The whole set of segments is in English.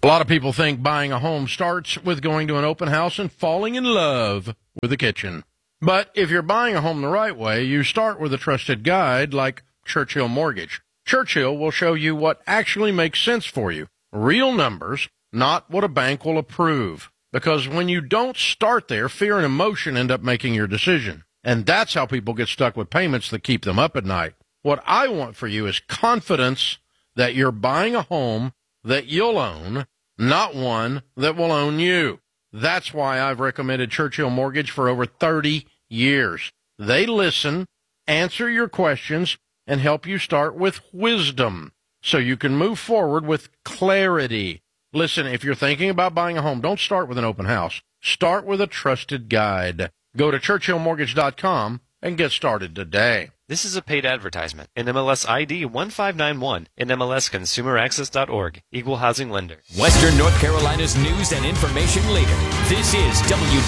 A lot of people think buying a home starts with going to an open house and falling in love with the kitchen. But if you're buying a home the right way, you start with a trusted guide like Churchill Mortgage. Churchill will show you what actually makes sense for you. Real numbers, not what a bank will approve. Because when you don't start there, fear and emotion end up making your decision. And that's how people get stuck with payments that keep them up at night. What I want for you is confidence that you're buying a home that you'll own, not one that will own you. That's why I've recommended Churchill Mortgage for over 30 years. They listen, answer your questions, and help you start with wisdom so you can move forward with clarity. Listen, if you're thinking about buying a home, don't start with an open house. Start with a trusted guide. Go to ChurchillMortgage.com and get started today. This is a paid advertisement. NMLS ID 1591. NMLSConsumerAccess.org. Equal housing lender. Western North Carolina's news and information leader. This is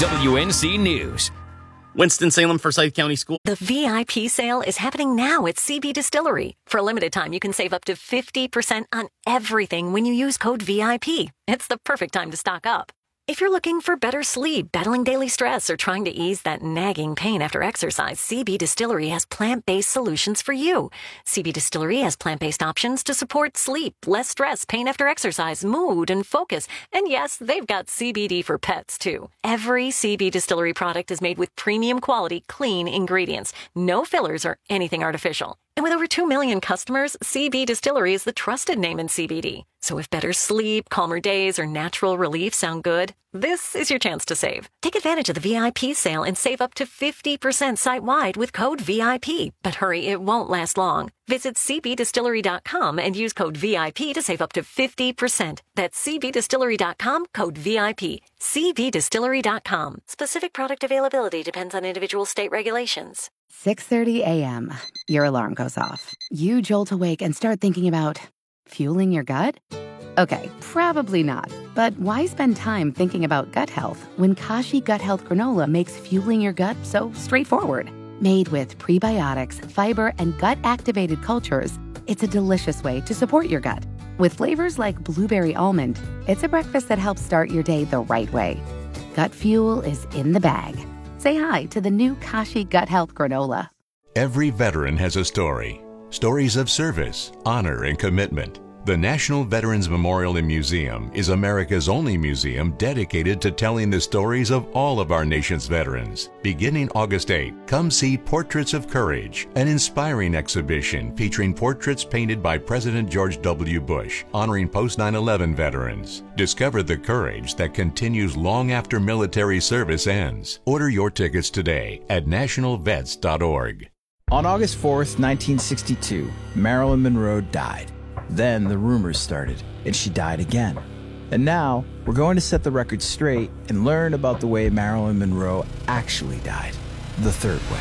WWNC News. Winston-Salem, Forsyth County School. The VIP sale is happening now at CB Distillery. For a limited time, you can save up to 50% on everything when you use code VIP. It's the perfect time to stock up. If you're looking for better sleep, battling daily stress, or trying to ease that nagging pain after exercise, CB Distillery has plant-based solutions for you. CB Distillery has plant-based options to support sleep, less stress, pain after exercise, mood, and focus. And yes, they've got CBD for pets, too. Every CB Distillery product is made with premium quality, clean ingredients. No fillers or anything artificial. And with over 2 million customers, CB Distillery is the trusted name in CBD. So if better sleep, calmer days, or natural relief sound good, this is your chance to save. Take advantage of the VIP sale and save up to 50% site-wide with code VIP. But hurry, it won't last long. Visit cbdistillery.com and use code VIP to save up to 50%. That's cbdistillery.com, code VIP. cbdistillery.com. Specific product availability depends on individual state regulations. 6:30 a.m. Your alarm goes off. You jolt awake and start thinking about fueling your gut? Okay, probably not. But why spend time thinking about gut health when Kashi Gut Health Granola makes fueling your gut so straightforward? Made with prebiotics, fiber, and gut-activated cultures, it's a delicious way to support your gut. With flavors like blueberry almond, it's a breakfast that helps start your day the right way. Gut fuel is in the bag. Say hi to the new Kashi Gut Health Granola. Every veteran has a story. Stories of service, honor, and commitment. The National Veterans Memorial and Museum is America's only museum dedicated to telling the stories of all of our nation's veterans. Beginning August 8, come see Portraits of Courage, an inspiring exhibition featuring portraits painted by President George W. Bush, honoring post-9/11 veterans. Discover the courage that continues long after military service ends. Order your tickets today at nationalvets.org. On August 4th, 1962, Marilyn Monroe died. Then the rumors started, and she died again. And now, we're going to set the record straight and learn about the way Marilyn Monroe actually died, the third way.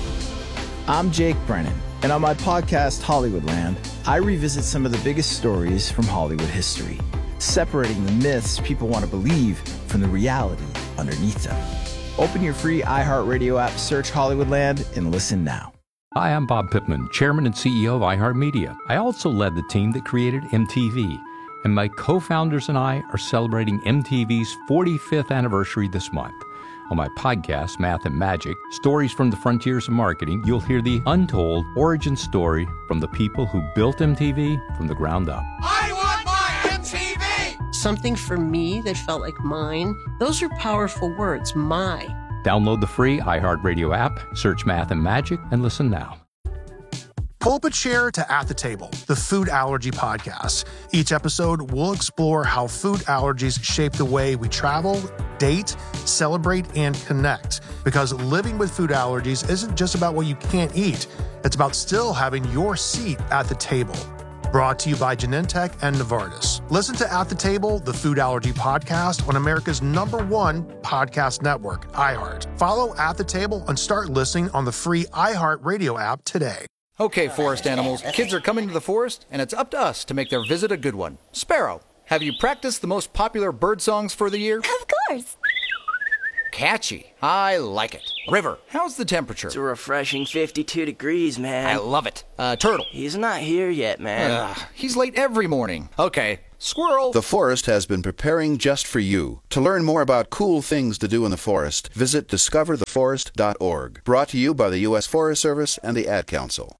I'm Jake Brennan, and on my podcast, Hollywoodland, I revisit some of the biggest stories from Hollywood history, separating the myths people want to believe from the reality underneath them. Open your free iHeartRadio app, search Hollywoodland, and listen now. Hi, I'm Bob Pittman, Chairman and CEO of iHeartMedia. I also led the team that created MTV, and my co-founders and I are celebrating MTV's 45th anniversary this month. On my podcast, Math and Magic, Stories from the Frontiers of Marketing, you'll hear the untold origin story from the people who built MTV from the ground up. I want my MTV! Something for me that felt like mine. Those are powerful words, my. Download the free iHeartRadio app, search Math and Magic, and listen now. Pull up a chair to At the Table, the food allergy podcast. Each episode, we'll explore how food allergies shape the way we travel, date, celebrate, and connect. Because living with food allergies isn't just about what you can't eat. It's about still having your seat at the table. Brought to you by Genentech and Novartis. Listen to At the Table, the food allergy podcast on America's #1 podcast network, iHeart. Follow At the Table and start listening on the free iHeart Radio app today. Okay, forest animals, kids are coming to the forest, and it's up to us to make their visit a good one. Sparrow, have you practiced the most popular bird songs for the year? Of course. Catchy. I like it. River, how's the temperature? It's a refreshing 52 degrees, man. I love it. Turtle. He's not here yet, man. He's late every morning. Okay, Squirrel! The forest has been preparing just for you. To learn more about cool things to do in the forest, visit discovertheforest.org. Brought to you by the U.S. Forest Service and the Ad Council.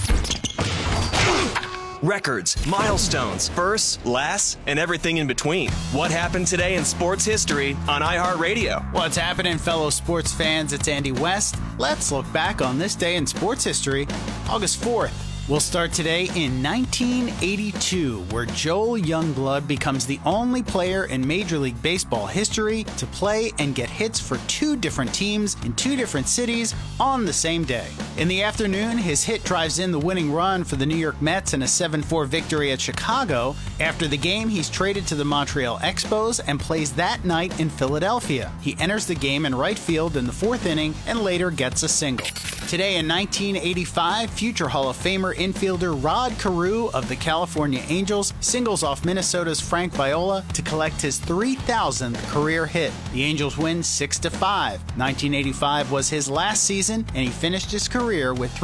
Records, milestones, firsts, lasts, and everything in between. What happened today in sports history on iHeartRadio? What's happening, fellow sports fans? It's Andy West. Let's look back on this day in sports history, August 4th. We'll start today in 1982, where Joel Youngblood becomes the only player in Major League Baseball history to play and get hits for two different teams in two different cities on the same day. In the afternoon, his hit drives in the winning run for the New York Mets in a 7-4 victory at Chicago. After the game, he's traded to the Montreal Expos and plays that night in Philadelphia. He enters the game in right field in the fourth inning and later gets a single. Today in 1985, future Hall of Famer infielder Rod Carew of the California Angels singles off Minnesota's Frank Viola to collect his 3,000th career hit. The Angels win 6-5. 1985 was his last season, and he finished his career with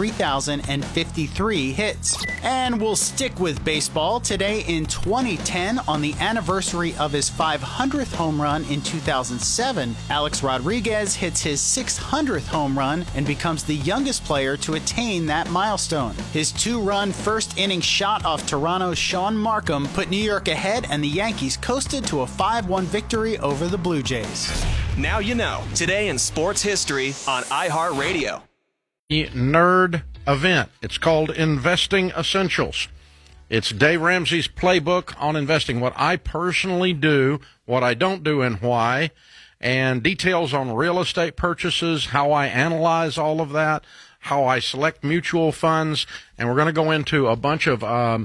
3,053 hits. And we'll stick with baseball. Today in 2010, on the anniversary of his 500th home run in 2007, Alex Rodriguez hits his 600th home run and becomes the youngest player to attain that milestone. His two-run first-inning shot off Toronto's Sean Markham put New York ahead, and the Yankees coasted to a 5-1 victory over the Blue Jays. Now you know. Today in sports history on iHeartRadio. The nerd event. It's called Investing Essentials. It's Dave Ramsey's playbook on investing, what I personally do, what I don't do, and why, and details on real estate purchases, how I analyze all of that, how I select mutual funds, and we're going to go into a bunch of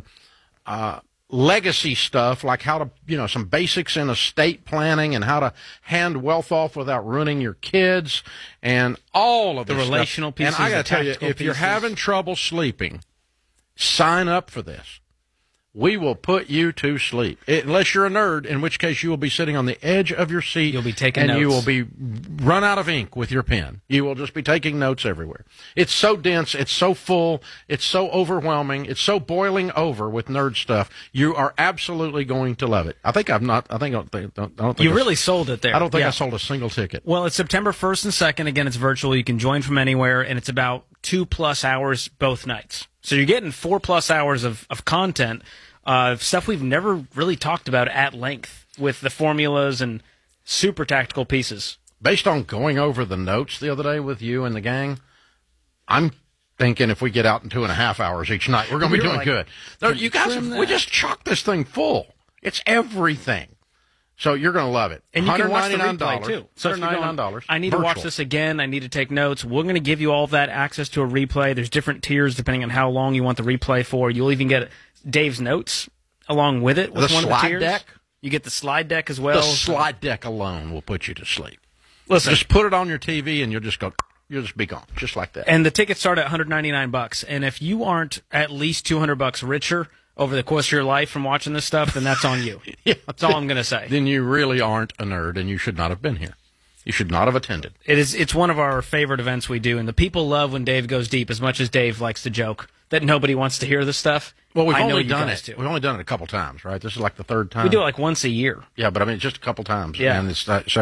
legacy stuff, like how to, some basics in estate planning and how to hand wealth off without ruining your kids, and all of the this relational stuff. pieces. And I got to tell you, if pieces. you're having trouble sleeping, sign up for this. We will put you to sleep. Unless you're a nerd, in which case you will be sitting on the edge of your seat. You'll be taking notes. And you will be run out of ink with your pen. You will just be taking notes everywhere. It's so dense. It's so full. It's so overwhelming. It's so boiling over with nerd stuff. You are absolutely going to love it. I don't think you really sold it there. I don't think I sold a single ticket. Well, it's September 1st and 2nd. Again, it's virtual. You can join from anywhere, and it's about 2+ hours both nights. So you're getting 4+ hours of content, stuff we've never really talked about at length with the formulas and super tactical pieces. Based on going over the notes the other day with you and the gang, I'm thinking if we get out in 2.5 hours each night, we're going to be doing good. You guys, we just chocked this thing full. It's everything. So you're going to love it. And you can watch the replay, too. So if you're going, I need to watch this again, I need to take notes, we're going to give you all of that access to a replay. There's different tiers depending on how long you want the replay for. You'll even get Dave's notes along with it. With one of the tiers. Deck? You get the slide deck as well. The slide deck alone will put you to sleep. Listen, just put it on your TV and you'll just be gone, just like that. And the tickets start at $199. And if you aren't at least $200 richer over the course of your life from watching this stuff, then that's on you. Yeah, that's all I'm going to say. Then you really aren't a nerd, and you should not have been here. You should not have attended. It's one of our favorite events we do, and the people love when Dave goes deep, as much as Dave likes to joke that nobody wants to hear this stuff. Well, we've only done it. We've only done it a couple times, right? This is like the third time. We do it like once a year. Yeah, but I mean, just a couple times. Yeah. And it's not,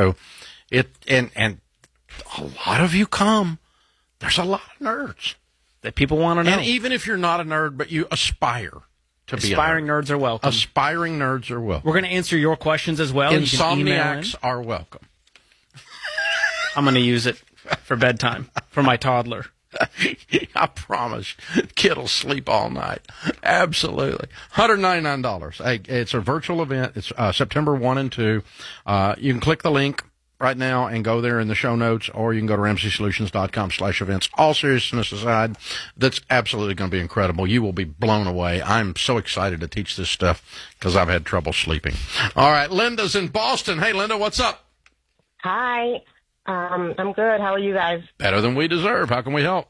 and a lot of you come. There's a lot of nerds that people want to know. And even if you're not a nerd, but you aspire to be a nerd. Aspiring nerds are welcome. Aspiring nerds are welcome. We're going to answer your questions as well. Insomniacs are welcome. I'm going to use it for bedtime for my toddler. I promise. Kid will sleep all night. Absolutely. $199. Hey, it's a virtual event. It's September 1 and 2. You can click the link right now and go there in the show notes, or you can go to RamseySolutions.com/events. All seriousness aside, that's absolutely going to be incredible. You will be blown away. I'm so excited to teach this stuff because I've had trouble sleeping. All right, Linda's in Boston. Hey, Linda, what's up? Hi. I'm good. How are you guys? Better than we deserve. How can we help?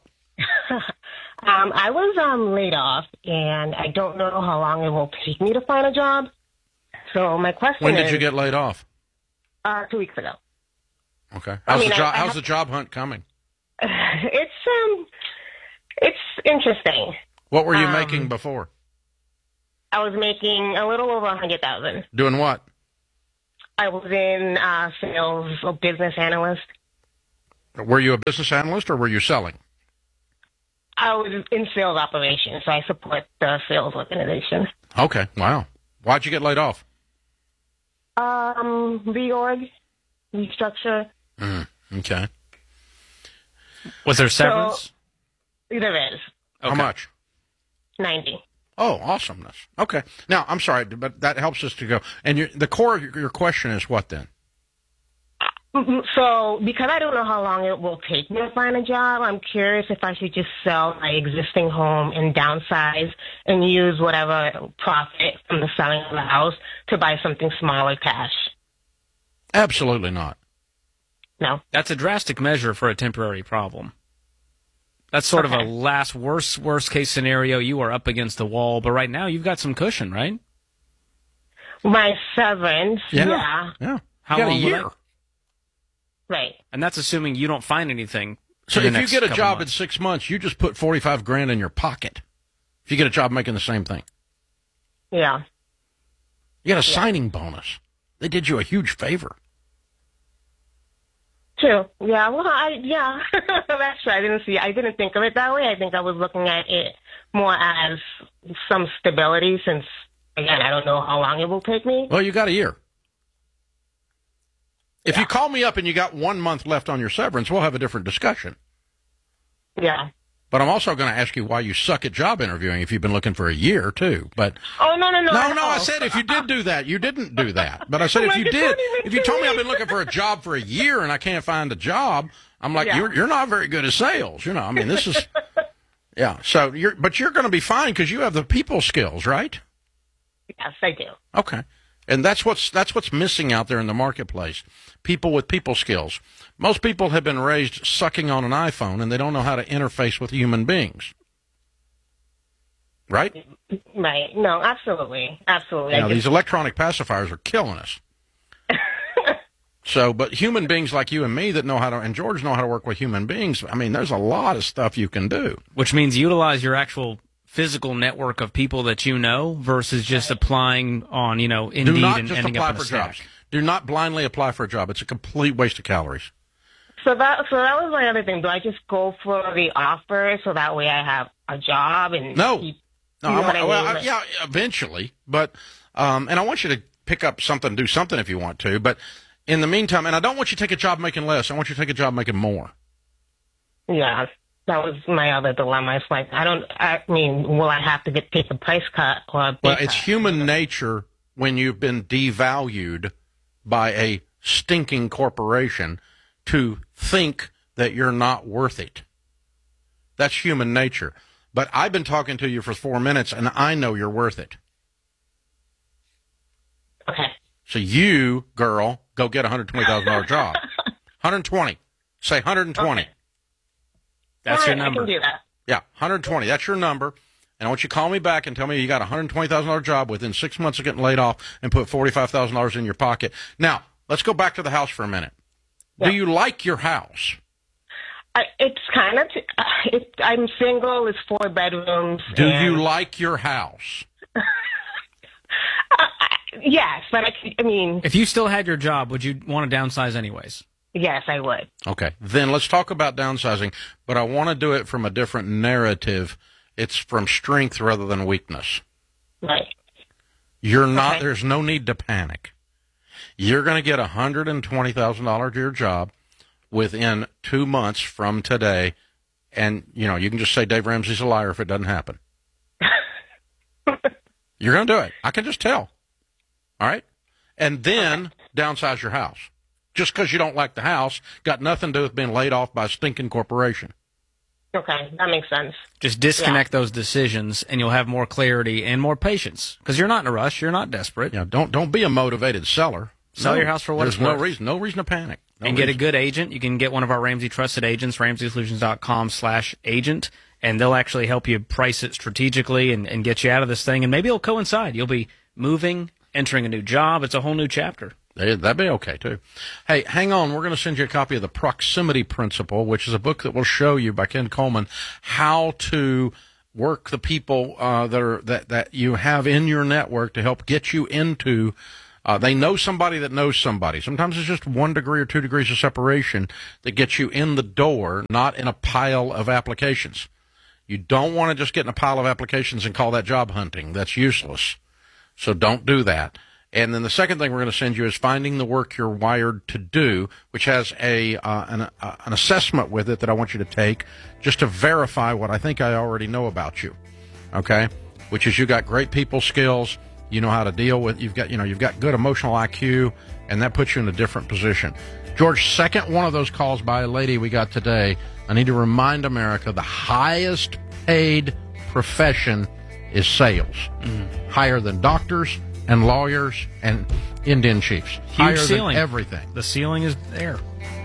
I was laid off, and I don't know how long it will take me to find a job. So my question is... When did you get laid off? 2 weeks ago. Okay. How's the job hunt coming? It's interesting. What were you making before? I was making a little over $100,000. Doing what? I was in sales or business analyst. Were you a business analyst or were you selling? I was in sales operations, so I support the sales organization. Okay, wow. Why'd you get laid off? Reorg, restructure. Okay. Was there severance? So, there is. Okay. How much? 90. Oh, awesomeness. Okay. Now, I'm sorry, but that helps us to go. And the core of your question is what then? So, because I don't know how long it will take me to find a job, I'm curious if I should just sell my existing home and downsize and use whatever profit from the selling of the house to buy something smaller cash. Absolutely not. No. That's a drastic measure for a temporary problem. That's sort of a last worst case scenario. You are up against the wall, but right now you've got some cushion, right? My severance, Yeah. How you got long a year. Right. And that's assuming you don't find anything. So in the if you next get a couple job months. in 6 months, you just put $45,000 in your pocket. If you get a job making the same thing. Yeah. You got a signing bonus. They did you a huge favor. True. Yeah. Well, that's true. I didn't think of it that way. I think I was looking at it more as some stability since, again, I don't know how long it will take me. Well, you got a year. If you call me up and you got 1 month left on your severance, we'll have a different discussion. Yeah. But I'm also going to ask you why you suck at job interviewing if you've been looking for a year, too. But Oh, no. No, I said if you did do that, you didn't do that. But I said if you did, if you told me I've been looking for a job for a year and I can't find a job, I'm like, you're not very good at sales. You know, I mean, this is, yeah. So you're going to be fine because you have the people skills, right? Yes, I do. Okay. And that's what's missing out there in the marketplace. People with people skills. Most people have been raised sucking on an iPhone and they don't know how to interface with human beings. Right? Right. No, absolutely. Absolutely. Now, these electronic pacifiers are killing us. So, but human beings like you and me that know how to, and George know how to work with human beings, I mean, there's a lot of stuff you can do. Which means utilize your actual physical network of people that you know versus just applying on, Indeed Do not and just ending apply up in for a stack. jobs. Do not blindly apply for a job. It's a complete waste of calories. So that was my other thing. Do I just go for the offer so that way I have a job and keep, yeah, eventually. But and I want you to pick up something, do something if you want to. But in the meantime, and I don't want you to take a job making less. I want you to take a job making more. Yeah, that was my other dilemma. It's like will I have to take a price cut or a Well, it's human nature when you've been devalued by a stinking corporation to think that you're not worth it. That's human nature. But I've been talking to you for 4 minutes, and I know you're worth it. Okay. So you, girl, go get a $120,000 job. 120. Say 120. Okay. That's your I number. can do that. Yeah, 120. That's your number. And I want you to call me back and tell me you got a $120,000 job within 6 months of getting laid off and put $45,000 in your pocket. Now, let's go back to the house for a minute. Yeah. Do you like your house? It's kind of, I'm single, it's 4 bedrooms. Do you like your house? Yes, but I mean... If you still had your job, would you want to downsize anyways? Yes, I would. Okay, then let's talk about downsizing, but I want to do it from a different narrative. It's from strength rather than weakness. Right. You're not, there's no need to panic. You're going to get a $120,000 to your job within 2 months from today, and, you can just say Dave Ramsey's a liar if it doesn't happen. You're going to do it. I can just tell. All right? And then downsize your house. Just because you don't like the house, got nothing to do with being laid off by a stinking corporation. Okay, that makes sense. Just disconnect those decisions, and you'll have more clarity and more patience. Because you're not in a rush. You're not desperate. Yeah, don't be a motivated seller. Sell your house for what it's worth. There's no reason to panic. Get a good agent. You can get one of our Ramsey trusted agents, RamseySolutions.com/agent, and they'll actually help you price it strategically and get you out of this thing. And maybe it'll coincide. You'll be moving, entering a new job. It's a whole new chapter. That'd be okay, too. Hey, hang on. We're going to send you a copy of The Proximity Principle, which is a book that will show you by Ken Coleman how to work the people that you have in your network to help get you into. They know somebody that knows somebody. Sometimes it's just 1 degree or 2 degrees of separation that gets you in the door, not in a pile of applications. You don't want to just get in a pile of applications and call that job hunting. That's useless. So don't do that. And then the second thing we're going to send you is Finding the Work You're Wired to Do, which has an assessment with it that I want you to take just to verify what I think I already know about you. Okay? Which is you got great people skills. You know how to deal with, you've got good emotional IQ, and that puts you in a different position. George, second one of those calls by a lady we got today. I need to remind America the highest paid profession is sales. Higher than doctors and lawyers and Indian chiefs. Huge Higher ceiling. than everything. The ceiling is there.